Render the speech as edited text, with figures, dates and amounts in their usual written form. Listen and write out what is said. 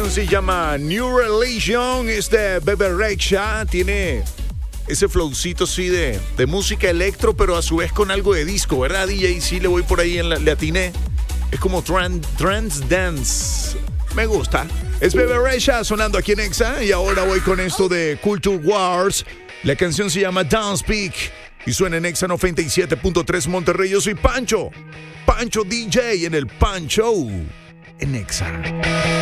canción se llama New Religion, es de Bebe Rexha, tiene ese flowcito así de música electro, pero a su vez con algo de disco, ¿verdad, DJ? Sí, le voy por ahí, le atiné. Es como trance dance. Me gusta. Es Bebe Rexha sonando aquí en Exa, y ahora voy con esto de Culture Wars. La canción se llama Dance Peak y suena en Exa 97.3 Monterrey. Yo soy Pancho DJ en el Pancho en Exa.